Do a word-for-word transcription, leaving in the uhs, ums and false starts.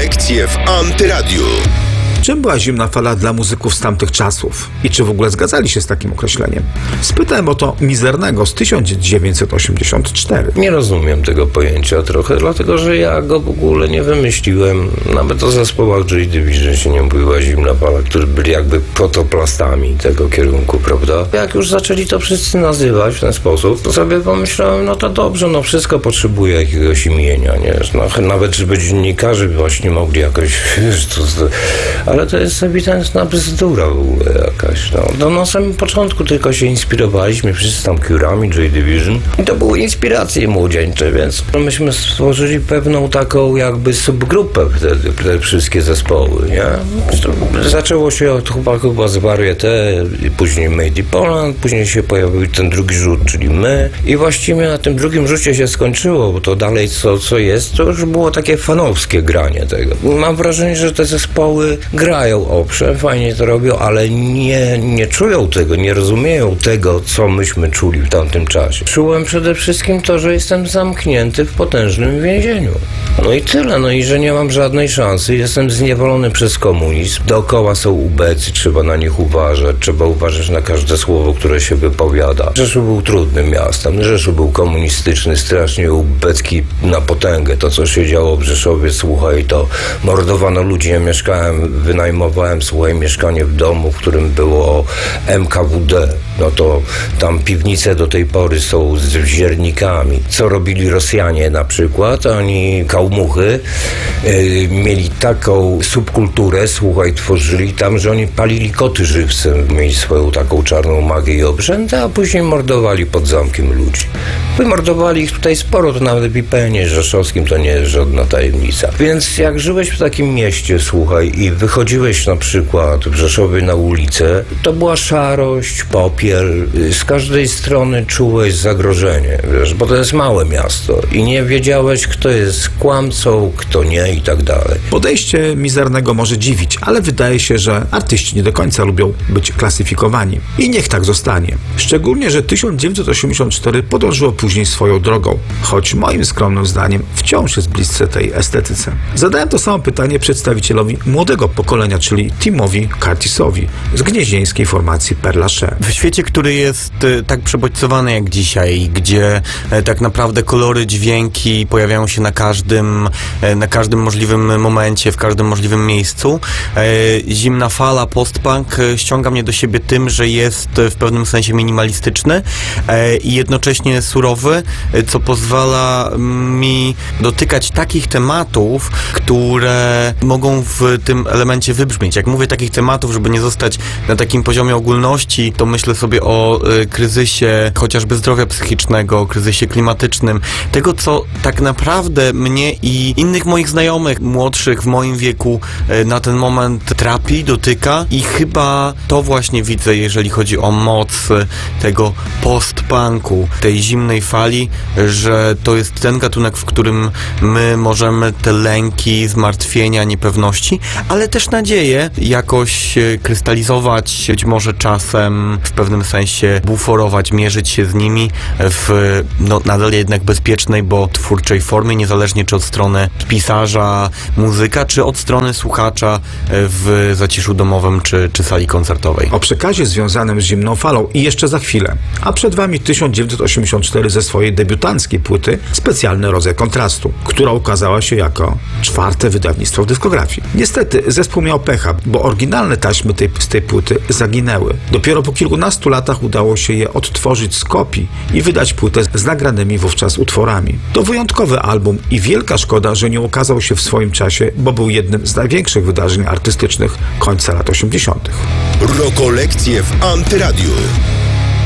Rokolekcje w Antyradiu. Czym była zimna fala dla muzyków z tamtych czasów? I czy w ogóle zgadzali się z takim określeniem? Spytałem o to Mizernego z tysiąc dziewięćset osiemdziesiątego czwartego. Nie rozumiem tego pojęcia trochę, dlatego że ja go w ogóle nie wymyśliłem. Nawet o zespołach Joy Division się nie mówiła zimna fala, którzy byli jakby protoplastami tego kierunku, prawda? Jak już zaczęli to wszyscy nazywać w ten sposób, to sobie pomyślałem, no to dobrze, no wszystko potrzebuje jakiegoś imienia, nie? No, nawet żeby dziennikarze właśnie mogli jakoś, wiesz, to, to, ale to jest ewidentna bzdura w ogóle jakaś, no. No na samym początku tylko się inspirowaliśmy wszyscy tam Curami, Joy Division i to były inspiracje młodzieńcze, więc myśmy stworzyli pewną taką jakby subgrupę wtedy, te wszystkie zespoły, nie? Zaczęło się od chyba, chyba z Varieté, później Made in Poland, później się pojawił ten drugi rzut, czyli my i właściwie na tym drugim rzucie się skończyło, bo to dalej co, co jest, to już było takie fanowskie granie tego. Mam wrażenie, że te zespoły grają, owszem, fajnie to robią, ale nie, nie czują tego, nie rozumieją tego, co myśmy czuli w tamtym czasie. Czułem przede wszystkim to, że jestem zamknięty w potężnym więzieniu. No i tyle, no i że nie mam żadnej szansy, jestem zniewolony przez komunizm, dookoła są ubecy, trzeba na nich uważać, trzeba uważać na każde słowo, które się wypowiada. Rzeszów był trudnym miastem, Rzeszów był komunistyczny, strasznie ubecki na potęgę, to co się działo w Rzeszowie, słuchaj, to mordowano ludzi, ja mieszkałem, wynajmowałem, słuchaj, mieszkanie w domu, w którym było M K W D, no to tam piwnice do tej pory są z ziernikami. Co robili Rosjanie na przykład? Oni, kałmuchy, yy, mieli taką subkulturę, słuchaj, tworzyli tam, że oni palili koty żywcem, mieli swoją taką czarną magię i obrzędy, a później mordowali pod zamkiem ludzi. Wymordowali ich tutaj sporo, to nawet w I P N-ie rzeszowskim to nie jest żadna tajemnica. Więc jak żyłeś w takim mieście, słuchaj, i wychodziłeś na przykład w Rzeszowie na ulicę, to była szarość, popiel, z każdej strony czułeś zagrożenie, wiesz, bo to jest małe miasto i nie wiedziałeś, kto jest kłamcą, kto nie i tak dalej. Podejście Mizernego może dziwić, ale wydaje się, że artyści nie do końca lubią być klasyfikowani. I niech tak zostanie. Szczególnie, że tysiąc dziewięćset osiemdziesiąt cztery podążyło później swoją drogą, choć moim skromnym zdaniem wciąż jest blisce tej estetyce. Zadałem to samo pytanie przedstawicielowi młodego pokolenia, czyli Timowi Curtisowi z gnieźnieńskiej formacji Père Lachaise. W świecie, który jest e, tak przebodźcowany jak dzisiaj, gdzie e, tak naprawdę kolory, dźwięki pojawiają się na każdym, e, na każdym możliwym momencie, w każdym możliwym miejscu, e, zimna fala, post-punk e, ściąga mnie do siebie tym, że jest w pewnym sensie minimalistyczny e, i jednocześnie surowy, e, co pozwala mi dotykać takich tematów, które mogą w tym elemencie wybrzmieć. Jak mówię takich tematów, żeby nie zostać na takim poziomie ogólności, to myślę sobie o y, kryzysie chociażby zdrowia psychicznego, o kryzysie klimatycznym, tego co tak naprawdę mnie i innych moich znajomych, młodszych w moim wieku y, na ten moment trapi, dotyka i chyba to właśnie widzę, jeżeli chodzi o moc y, tego post-punku, tej zimnej fali, że to jest ten gatunek, w którym my możemy te lęki, zmartwienia, niepewności, ale też nadzieję jakoś krystalizować, być może czasem w pewnym sensie buforować, mierzyć się z nimi w no, nadal jednak bezpiecznej, bo twórczej formie, niezależnie czy od strony pisarza, muzyka, czy od strony słuchacza w zaciszu domowym, czy, czy sali koncertowej. O przekazie związanym z zimną falą i jeszcze za chwilę. A przed wami tysiąc dziewięćset osiemdziesiąt cztery ze swojej debiutanckiej płyty Specjalny rodzaj kontrastu, która ukazała się jako czwarte wydawnictwo w dyskografii. Niestety zespół miał pecha, bo oryginalne taśmy tej, z tej płyty zaginęły. Dopiero po kilkunastu latach udało się je odtworzyć z kopii i wydać płytę z nagranymi wówczas utworami. To wyjątkowy album i wielka szkoda, że nie ukazał się w swoim czasie, bo był jednym z największych wydarzeń artystycznych końca lat osiemdziesiątych. Rokolekcje w Antyradiu.